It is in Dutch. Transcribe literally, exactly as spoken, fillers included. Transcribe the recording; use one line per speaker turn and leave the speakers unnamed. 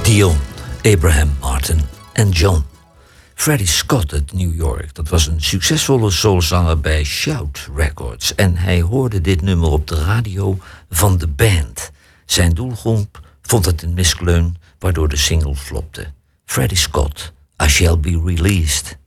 Dion, Abraham Martin en John. Freddie Scott uit New York, dat was een succesvolle soulzanger bij Shout Records. En hij hoorde dit nummer op de radio van de band. Zijn doelgroep vond het een miskleun, waardoor de single flopte. Freddie Scott, I Shall Be Released.